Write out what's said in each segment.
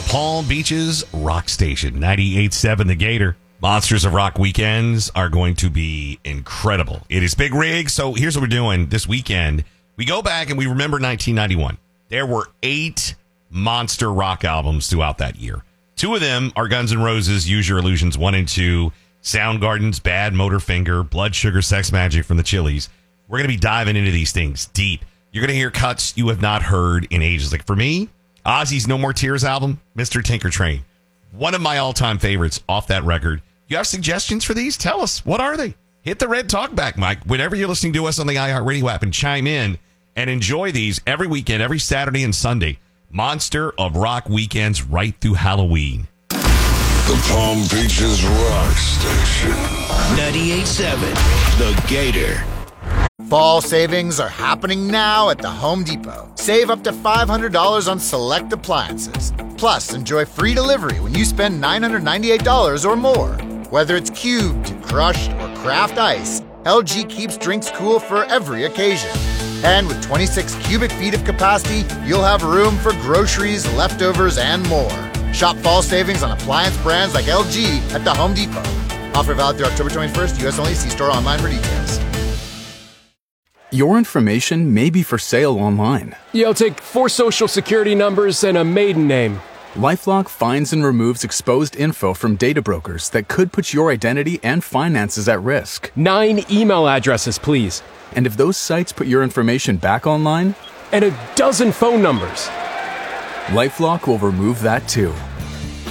Palm Beach's Rock Station, 98.7 The Gator. Monsters of Rock weekends are going to be incredible. It is Big Rig, so here's what we're doing this weekend. We go back and we remember 1991. There were 8 monster rock albums throughout that year. 2 of them are Guns N' Roses' Use Your Illusions 1 and 2, Soundgarden's Bad Motorfinger, Blood Sugar Sex Magic from the Chili's. We're going to be diving into these things deep. You're going to hear cuts you have not heard in ages. Like for me, Ozzy's No More Tears album, Mr. Tinker Train. One of my all-time favorites off that record. You have suggestions for these? Tell us. What are they? Hit the red talkback, Mike, whenever you're listening to us on the iHeartRadio app, and chime in and enjoy these every weekend, every Saturday and Sunday. Monster of Rock weekends right through Halloween. The Palm Beaches Rock Station. 98.7 The Gator. Fall savings are happening now at the Home Depot. Save up to $500 on select appliances. Plus, enjoy free delivery when you spend $998 or more. Whether it's cubed, crushed, or craft ice, LG keeps drinks cool for every occasion. And with 26 cubic feet of capacity, you'll have room for groceries, leftovers, and more. Shop fall savings on appliance brands like LG at the Home Depot. Offer valid through October 21st, U.S. only. See store online for details. Your information may be for sale online. Yeah, I'll take 4 social security numbers and a maiden name. LifeLock finds and removes exposed info from data brokers that could put your identity and finances at risk. 9 email addresses, please. And if those sites put your information back online? And a dozen phone numbers. LifeLock will remove that too.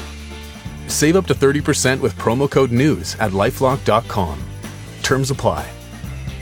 Save up to 30% with promo code NEWS at LifeLock.com. Terms apply.